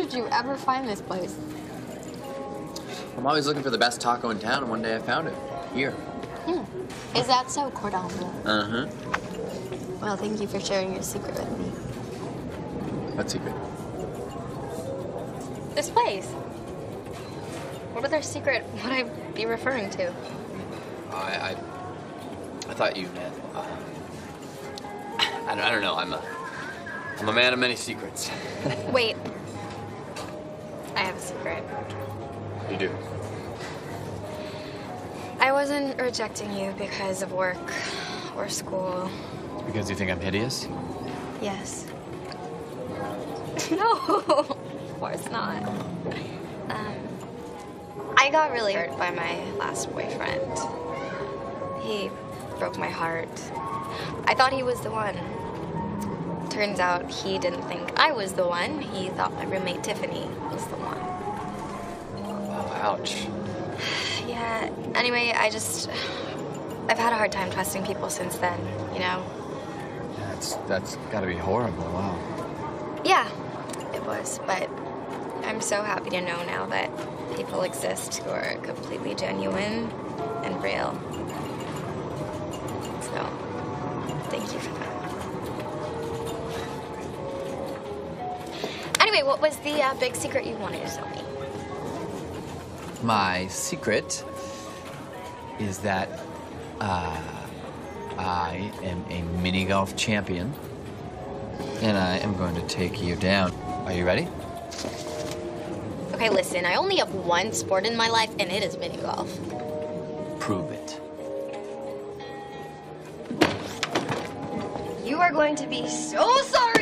did you ever find this place? I'm always looking for the best taco in town, and one day I found it. Here. Is that so, Cordon Bleu? Uh-huh. Well, thank you for sharing your secret with me. What secret? This place. What other secret would I be referring to? I thought you meant, I don't know. I'm a man of many secrets. Wait. I have a secret. You do? I wasn't rejecting you because of work or school. Because you think I'm hideous? Yes. No, of course not. I got really hurt by my last boyfriend. He broke my heart. I thought he was the one. Turns out he didn't think I was the one. He thought my roommate Tiffany was the one. Oh, ouch. Yeah, anyway, I've had a hard time trusting people since then, you know? That's gotta be horrible, wow. Yeah, it was, but I'm so happy to know now that people exist who are completely genuine and real. So, thank you for that. Anyway, what was the big secret you wanted to tell me? My secret is that I am a mini golf champion, and I am going to take you down. Are you ready? Okay, listen, I only have one sport in my life, and it is mini golf. Prove it. You are going to be so sorry!